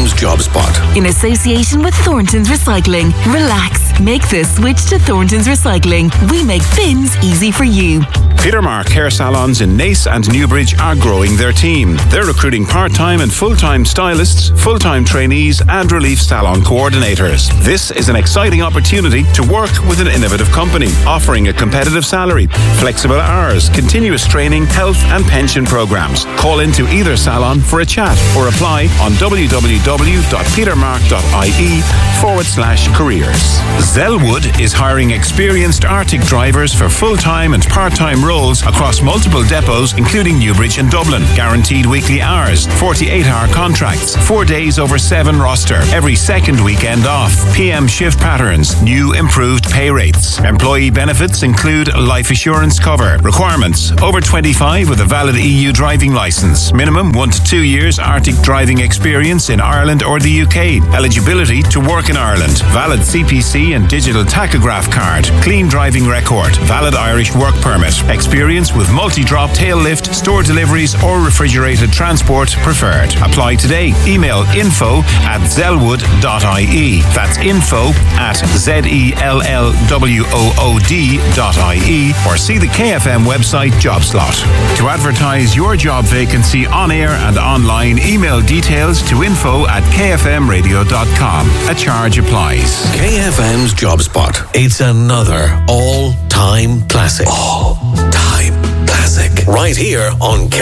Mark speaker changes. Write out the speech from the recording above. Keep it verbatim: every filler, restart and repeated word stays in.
Speaker 1: M's Job Spot.
Speaker 2: In association with Thornton's Recycling. Relax. Make the switch to Thornton's Recycling. We make bins easy for you.
Speaker 3: Petermark Hair Salons in Naas and Newbridge are growing their team. They're recruiting part-time and full-time stylists, full-time trainees and relief salon coordinators. This is an exciting opportunity to work with an innovative company, offering a competitive salary, flexible hours, continuous training, health and pension programs. Call into either salon for a chat or apply on www.petermark.ie forward slash careers. Zellwood is hiring experienced Arctic drivers for full-time and part-time roles across multiple depots, including Newbridge and Dublin. Guaranteed weekly hours, forty-eight hour contracts, four days over seven roster, every second weekend off, P M shift patterns, new improved pay rates. Employee benefits include life assurance cover. Requirements: over twenty-five with a valid E U driving licence. Minimum one to two years Arctic driving experience in Ireland or the U K. Eligibility to work in Ireland. Valid C P C and digital tachograph card. Clean driving record. Valid Irish work permit. Experience with multi-drop tail lift, store deliveries or refrigerated transport preferred. Apply today. Email info at zellwood dot I E. That's info at Z E L L W O O D dot I E, or see the K F M website job slot. To advertise your job vacancy on air and online, email details to info at k f m radio dot com. A charge applies.
Speaker 1: K F M's Job Spot. It's another all-time classic. All-time classic. Right here on K